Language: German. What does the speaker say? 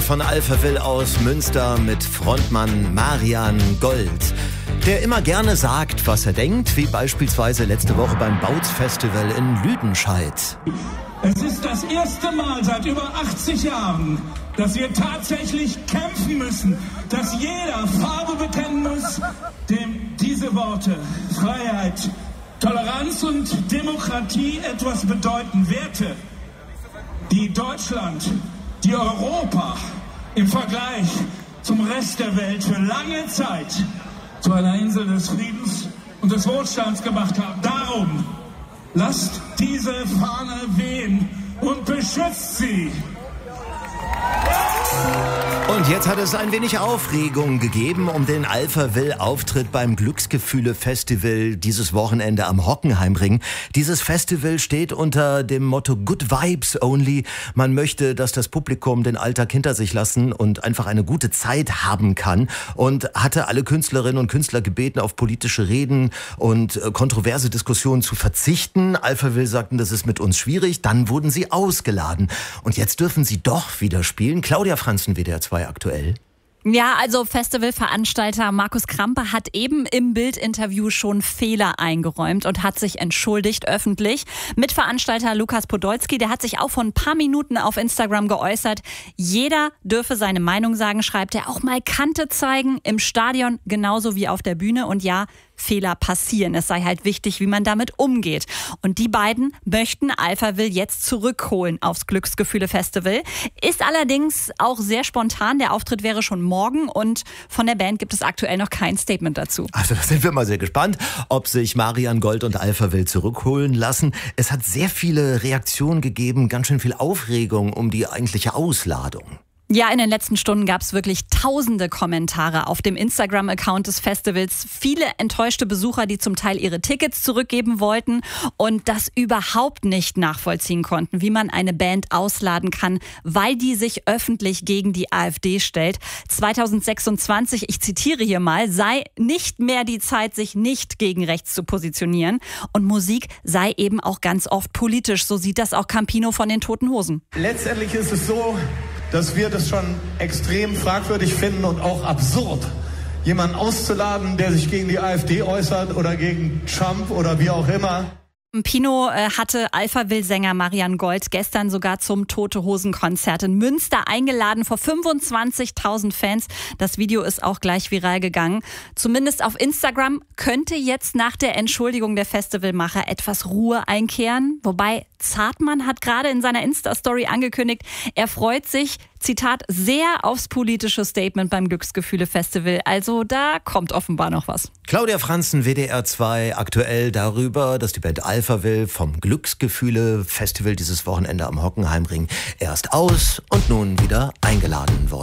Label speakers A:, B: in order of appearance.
A: von Alphaville aus Münster mit Frontmann Marian Gold, der immer gerne sagt, was er denkt, wie beispielsweise letzte Woche beim Bautzfestival in Lüdenscheid.
B: Es ist das erste Mal seit über 80 Jahren, dass wir tatsächlich kämpfen müssen, dass jeder Farbe bekennen muss, dem diese Worte Freiheit, Toleranz und Demokratie etwas bedeuten. Werte, die Deutschland, die Europa im Vergleich zum Rest der Welt für lange Zeit zu einer Insel des Friedens und des Wohlstands gemacht haben. Darum lasst diese Fahne wehen und beschützt sie.
A: Und jetzt hat es ein wenig Aufregung gegeben um den Alphaville-Auftritt beim Glücksgefühle-Festival dieses Wochenende am Hockenheimring. Dieses Festival steht unter dem Motto Good Vibes Only. Man möchte, dass das Publikum den Alltag hinter sich lassen und einfach eine gute Zeit haben kann. Und hatte alle Künstlerinnen und Künstler gebeten, auf politische Reden und kontroverse Diskussionen zu verzichten. Alphaville sagten, das ist mit uns schwierig. Dann wurden sie ausgeladen. Und jetzt dürfen sie doch wieder spielen. Claudia Franzen, WDR 2 aktuell.
C: Ja, also Festivalveranstalter Markus Krampe hat eben im Bild-Interview schon Fehler eingeräumt und hat sich entschuldigt öffentlich. Mitveranstalter Lukas Podolski, der hat sich auch vor ein paar Minuten auf Instagram geäußert. Jeder dürfe seine Meinung sagen, schreibt er, auch mal Kante zeigen, im Stadion genauso wie auf der Bühne. Und ja, Fehler passieren. Es sei halt wichtig, wie man damit umgeht. Und die beiden möchten Alphaville jetzt zurückholen aufs Glücksgefühle-Festival. Ist allerdings auch sehr spontan. Der Auftritt wäre schon morgen und von der Band gibt es aktuell noch kein Statement dazu.
A: Also da sind wir mal sehr gespannt, ob sich Marian Gold und Alphaville zurückholen lassen. Es hat sehr viele Reaktionen gegeben, ganz schön viel Aufregung um die eigentliche Ausladung.
C: Ja, in den letzten Stunden gab es wirklich tausende Kommentare auf dem Instagram-Account des Festivals. Viele enttäuschte Besucher, die zum Teil ihre Tickets zurückgeben wollten und das überhaupt nicht nachvollziehen konnten, wie man eine Band ausladen kann, weil die sich öffentlich gegen die AfD stellt. 2026, ich zitiere hier mal, sei nicht mehr die Zeit, sich nicht gegen rechts zu positionieren. Und Musik sei eben auch ganz oft politisch. So sieht das auch Campino von den Toten Hosen.
D: Letztendlich ist es so, dass wir das schon extrem fragwürdig finden und auch absurd, jemanden auszuladen, der sich gegen die AfD äußert oder gegen Trump oder wie auch immer.
C: Pino hatte Alphaville-Sänger Marian Gold gestern sogar zum Tote-Hosen-Konzert in Münster eingeladen vor 25.000 Fans. Das Video ist auch gleich viral gegangen. Zumindest auf Instagram könnte jetzt nach der Entschuldigung der Festivalmacher etwas Ruhe einkehren. Wobei Zartmann hat gerade in seiner Insta-Story angekündigt, er freut sich, Zitat, sehr aufs politische Statement beim Glücksgefühle-Festival. Also da kommt offenbar noch was.
A: Claudia Franzen, WDR 2, aktuell darüber, dass die Band Alphaville vom Glücksgefühle-Festival dieses Wochenende am Hockenheimring erst aus und nun wieder eingeladen wurde.